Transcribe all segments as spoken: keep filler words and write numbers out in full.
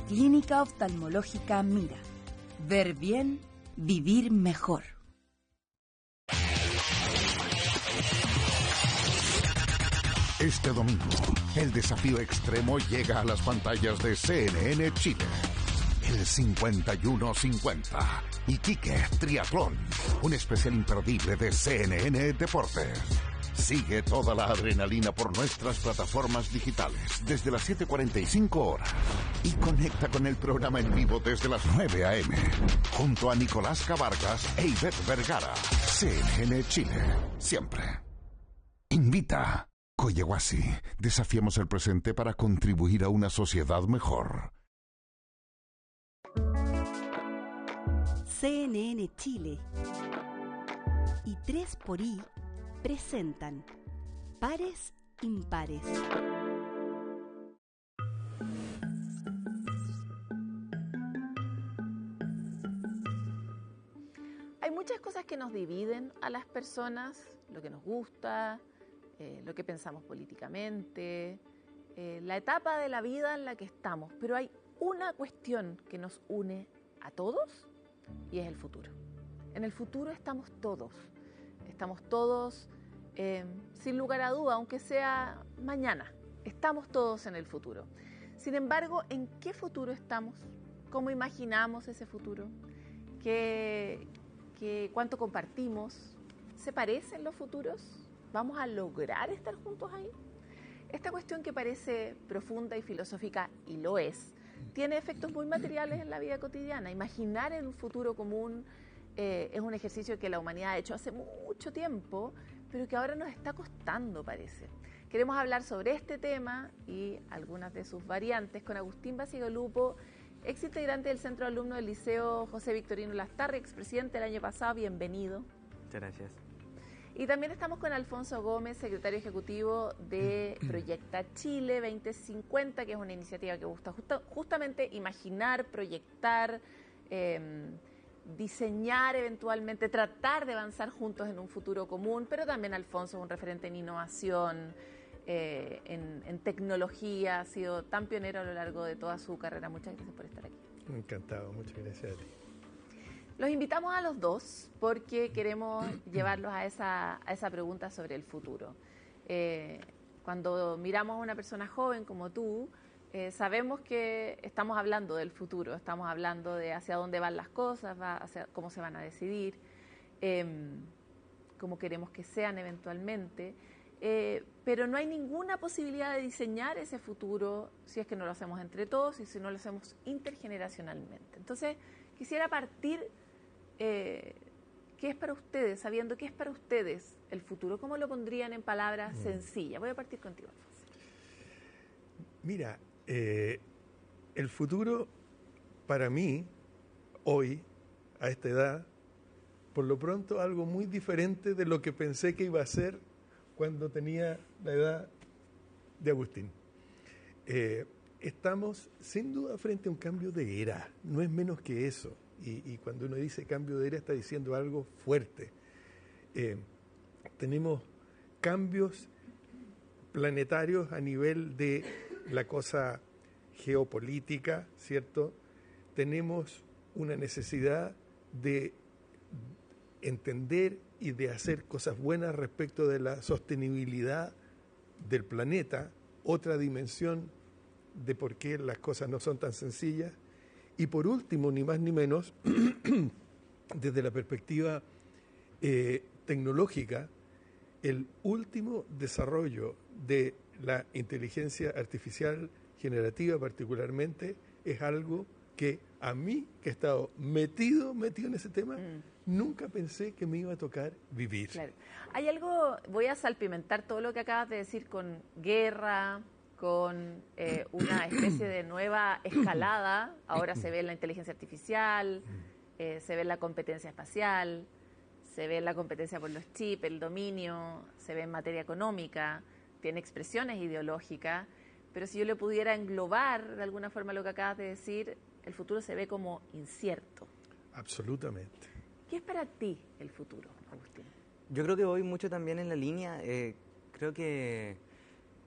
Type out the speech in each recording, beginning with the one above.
Clínica Oftalmológica Mira. Ver bien, vivir mejor. Este domingo, el desafío extremo llega a las pantallas de C N N Chile. El cincuenta y uno cincuenta. Iquique Triatlón. Un especial imperdible de C N N Deportes. Sigue toda la adrenalina por nuestras plataformas digitales desde las siete cuarenta y cinco horas. Y conecta con el programa en vivo desde las nueve a eme. Junto a Nicolás Cavargas e Ivette Vergara. C N N Chile. Siempre. Invita. Coyehuasi. Desafiamos el presente para contribuir a una sociedad mejor. C N N Chile y tres por I presentan Pares Impares. Hay muchas cosas que nos dividen a las personas, lo que nos gusta, eh, lo que pensamos políticamente, eh, la etapa de la vida en la que estamos, pero hay una cuestión que nos une a todos y es el futuro. En el futuro estamos todos, estamos todos eh, sin lugar a duda, aunque sea mañana, estamos todos en el futuro. Sin embargo, ¿en qué futuro estamos? ¿Cómo imaginamos ese futuro? ¿Qué, qué, ¿Cuánto compartimos? ¿Se parecen los futuros? ¿Vamos a lograr estar juntos ahí? Esta cuestión que parece profunda y filosófica, y lo es, tiene efectos muy materiales en la vida cotidiana. Imaginar en un futuro común eh, es un ejercicio que la humanidad ha hecho hace mucho tiempo, pero que ahora nos está costando, parece. Queremos hablar sobre este tema y algunas de sus variantes con Agustín Bacigalupo, ex integrante del Centro de Alumnos del Liceo José Victorino Lastarria, expresidente el año pasado. Bienvenido. Muchas gracias. Y también estamos con Alfonso Gómez, secretario ejecutivo de Proyecta Chile veinte cincuenta, que es una iniciativa que busca justa, justamente imaginar, proyectar, eh, diseñar eventualmente, tratar de avanzar juntos en un futuro común, pero también Alfonso es un referente en innovación, eh, en, en tecnología, ha sido tan pionero a lo largo de toda su carrera. Muchas gracias por estar aquí. Encantado, muchas gracias a ti. Los invitamos a los dos porque queremos llevarlos a esa, a esa pregunta sobre el futuro. Eh, cuando miramos a una persona joven como tú, eh, sabemos que estamos hablando del futuro, estamos hablando de hacia dónde van las cosas, va hacia cómo se van a decidir, eh, cómo queremos que sean eventualmente, eh, pero no hay ninguna posibilidad de diseñar ese futuro si es que no lo hacemos entre todos y si no lo hacemos intergeneracionalmente. Entonces, quisiera partir... Eh, ¿qué es para ustedes, sabiendo qué es para ustedes el futuro? ¿Cómo lo pondrían en palabras mm. sencillas? Voy a partir contigo, Alfonso. Mira, eh, el futuro para mí, hoy, a esta edad, por lo pronto algo muy diferente de lo que pensé que iba a ser cuando tenía la edad de Agustín. Eh, estamos sin duda frente a un cambio de era, no es menos que eso. Y, y cuando uno dice cambio de era está diciendo algo fuerte. Eh, tenemos cambios planetarios a nivel de la cosa geopolítica, ¿cierto? Tenemos una necesidad de entender y de hacer cosas buenas respecto de la sostenibilidad del planeta, otra dimensión de por qué las cosas no son tan sencillas. Y por último, ni más ni menos, desde la perspectiva eh, tecnológica, el último desarrollo de la inteligencia artificial generativa particularmente es algo que a mí, que he estado metido, metido en ese tema, mm. nunca pensé que me iba a tocar vivir. Claro. Hay algo, voy a salpimentar todo lo que acabas de decir con guerra, con eh, una especie de nueva escalada. Ahora se ve en la inteligencia artificial, eh, se ve en la competencia espacial, se ve en la competencia por los chips, el dominio, se ve en materia económica, tiene expresiones ideológicas, pero si yo le pudiera englobar de alguna forma lo que acabas de decir, el futuro se ve como incierto. Absolutamente. ¿Qué es para ti el futuro, Agustín? Yo creo que voy mucho también en la línea, eh, creo que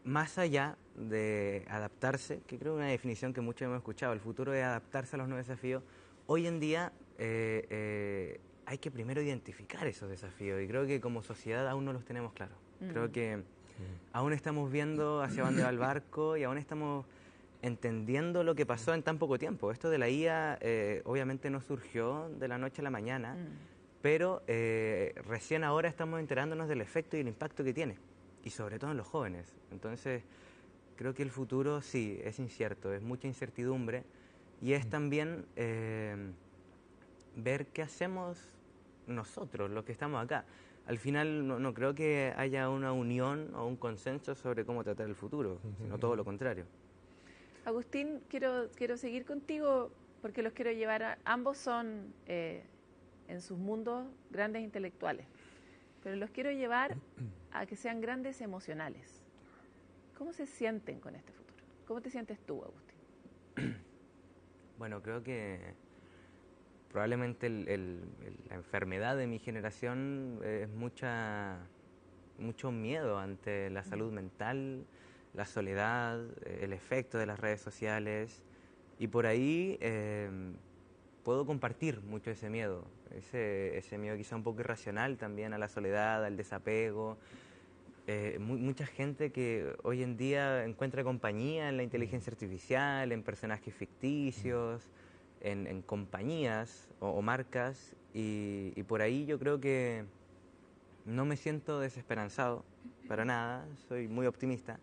más allá de adaptarse, que creo que es una definición que muchos hemos escuchado, el futuro es adaptarse a los nuevos desafíos, hoy en día eh, eh, hay que primero identificar esos desafíos y creo que como sociedad aún no los tenemos claros. Mm. Creo que aún estamos viendo hacia dónde va el barco y aún estamos entendiendo lo que pasó en tan poco tiempo. Esto de la I A eh, obviamente no surgió de la noche a la mañana, mm. pero eh, recién ahora estamos enterándonos del efecto y el impacto que tiene, y sobre todo en los jóvenes. Entonces, creo que el futuro sí, es incierto, es mucha incertidumbre, y es también eh, ver qué hacemos nosotros, los que estamos acá. Al final no, no creo que haya una unión o un consenso sobre cómo tratar el futuro, sino todo lo contrario. Agustín, quiero, quiero seguir contigo porque los quiero llevar a... Ambos son, eh, en sus mundos, grandes intelectuales, pero los quiero llevar a que sean grandes emocionales. ¿Cómo se sienten con este futuro? ¿Cómo te sientes tú, Agustín? Bueno, creo que probablemente el, el, el, la enfermedad de mi generación es mucha, mucho miedo ante la salud mental, la soledad, el efecto de las redes sociales, y por ahí eh, puedo compartir mucho ese miedo, ese, ese miedo quizá un poco irracional también a la soledad, al desapego. Eh, mu mucha gente que hoy en día encuentra compañía en la inteligencia artificial, en personajes ficticios, en, en compañías o, o marcas, y, y por ahí yo creo que no me siento desesperanzado para nada, soy muy optimista,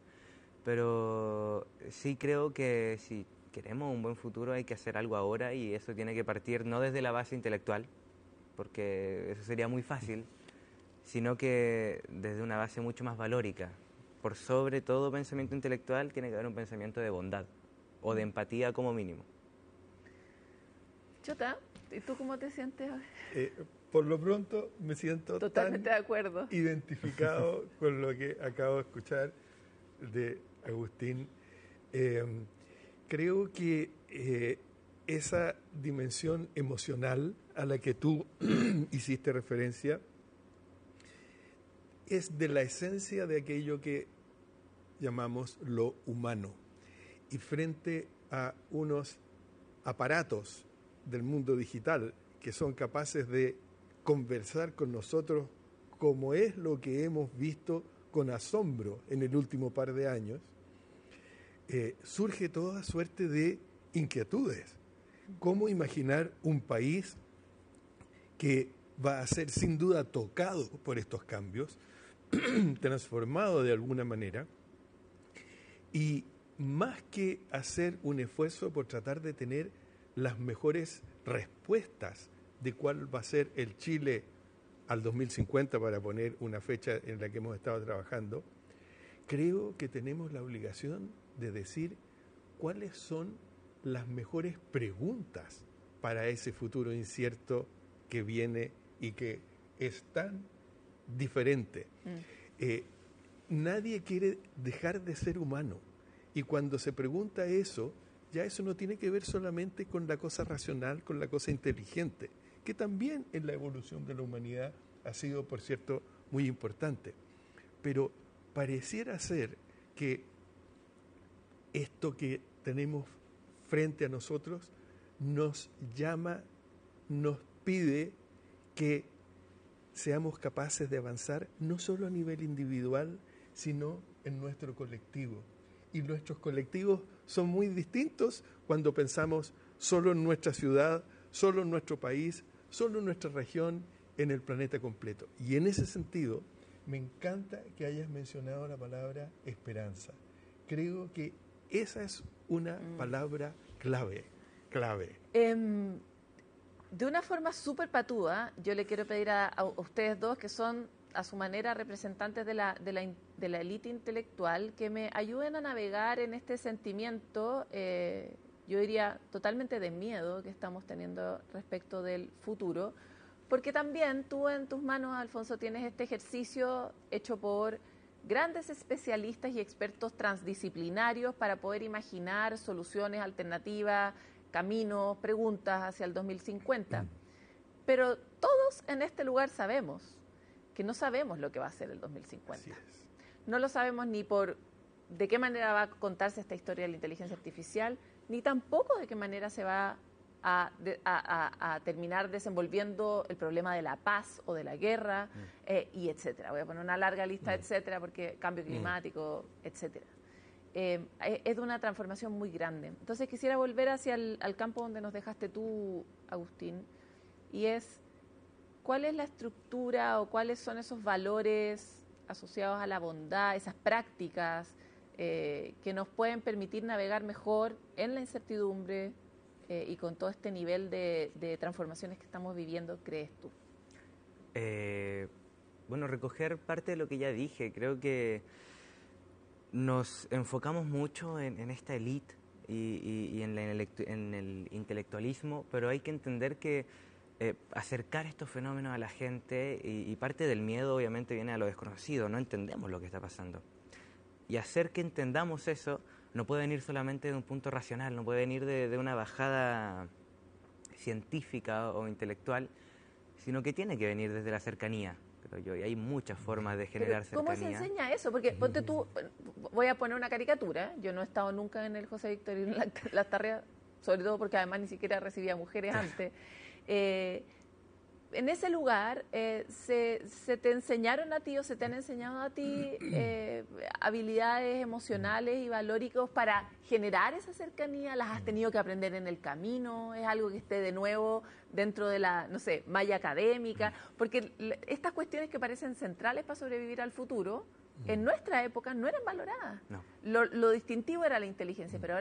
pero sí creo que si queremos un buen futuro hay que hacer algo ahora, y eso tiene que partir no desde la base intelectual, porque eso sería muy fácil, sino que desde una base mucho más valórica. Por sobre todo pensamiento intelectual tiene que haber un pensamiento de bondad o de empatía como mínimo. Chota, ¿y tú cómo te sientes? Eh, por lo pronto me siento totalmente tan de acuerdo, identificado con lo que acabo de escuchar de Agustín. Eh, creo que eh, esa dimensión emocional a la que tú hiciste referencia es de la esencia de aquello que llamamos lo humano. Y frente a unos aparatos del mundo digital que son capaces de conversar con nosotros, como es lo que hemos visto con asombro en el último par de años, eh, surge toda suerte de inquietudes. ¿Cómo imaginar un país que va a ser sin duda tocado por estos cambios, transformado de alguna manera, y más que hacer un esfuerzo por tratar de tener las mejores respuestas de cuál va a ser el Chile al dos mil cincuenta, para poner una fecha en la que hemos estado trabajando, creo que tenemos la obligación de decir cuáles son las mejores preguntas para ese futuro incierto que viene y que es tan diferente. Mm. Eh, nadie quiere dejar de ser humano, y cuando se pregunta eso, ya eso no tiene que ver solamente con la cosa racional, con la cosa inteligente, que también en la evolución de la humanidad ha sido, por cierto, muy importante. Pero pareciera ser que esto que tenemos frente a nosotros nos llama, nos pide que seamos capaces de avanzar no solo a nivel individual, sino en nuestro colectivo. Y nuestros colectivos son muy distintos cuando pensamos solo en nuestra ciudad, solo en nuestro país, solo en nuestra región, en el planeta completo. Y en ese sentido, me encanta que hayas mencionado la palabra esperanza. Creo que esa es una mm. palabra clave, clave. Um, de una forma súper patúa, yo le quiero pedir a, a ustedes dos, que son a su manera representantes de la, de la, de la élite intelectual, que me ayuden a navegar en este sentimiento, eh, yo diría totalmente de miedo que estamos teniendo respecto del futuro, porque también tú en tus manos, Alfonso, tienes este ejercicio hecho por grandes especialistas y expertos transdisciplinarios para poder imaginar soluciones alternativas, caminos, preguntas hacia el dos mil cincuenta. Pero todos en este lugar sabemos que no sabemos lo que va a ser el dos mil cincuenta. No lo sabemos ni por de qué manera va a contarse esta historia de la inteligencia artificial, ni tampoco de qué manera se va a, de, a, a, a terminar desenvolviendo el problema de la paz o de la guerra, mm. eh, y etcétera. Voy a poner una larga lista, mm. etcétera, porque cambio climático, mm. etcétera. Eh, es de una transformación muy grande. Entonces quisiera volver hacia el al campo donde nos dejaste tú, Agustín, y es, ¿cuál es la estructura o cuáles son esos valores asociados a la bondad, esas prácticas eh, que nos pueden permitir navegar mejor en la incertidumbre eh, y con todo este nivel de, de transformaciones que estamos viviendo, crees tú? Eh, bueno, recoger parte de lo que ya dije. Creo que nos enfocamos mucho en, en esta élite y, y, y en, la, en el intelectualismo, pero hay que entender que eh, acercar estos fenómenos a la gente, y, y parte del miedo obviamente viene a lo desconocido, no entendemos lo que está pasando. Y hacer que entendamos eso no puede venir solamente de un punto racional, no puede venir de, de una bajada científica o intelectual, sino que tiene que venir desde la cercanía. Yo, y hay muchas formas de generar ¿Pero cómo cercanía. ¿Cómo se enseña eso? Porque ponte tú, voy a poner una caricatura, yo no he estado nunca en el José Victorino Lastarria, sobre todo porque además ni siquiera recibía mujeres antes. Eh, en ese lugar, eh, se, se te enseñaron a ti o se te han enseñado a ti eh, habilidades emocionales y valóricos para generar esa cercanía. ¿Las has tenido que aprender en el camino? ¿Es algo que esté de nuevo dentro de la, no sé, malla académica? Porque estas cuestiones que parecen centrales para sobrevivir al futuro, en nuestra época no eran valoradas. No. Lo, lo distintivo era la inteligencia, pero ahora